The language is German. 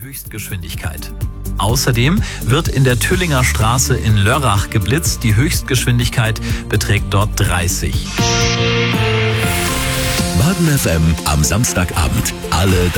Höchstgeschwindigkeit. Außerdem wird in der Tüllinger Straße in Lörrach geblitzt. Die Höchstgeschwindigkeit beträgt dort 30. Baden FM am Samstagabend. Alle